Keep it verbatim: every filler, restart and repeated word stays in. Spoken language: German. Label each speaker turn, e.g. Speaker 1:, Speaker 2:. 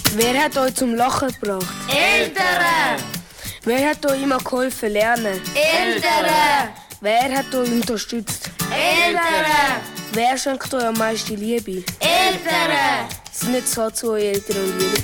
Speaker 1: Wer hat euch zum Lachen gebracht?
Speaker 2: Eltern!
Speaker 1: Wer hat euch immer geholfen lernen?
Speaker 2: Eltern!
Speaker 1: Wer hat euch unterstützt?
Speaker 2: Eltern!
Speaker 1: Wer schenkt euch am meisten Liebe?
Speaker 2: Eltern!
Speaker 1: Sind nicht so zu euren Eltern und Liebe.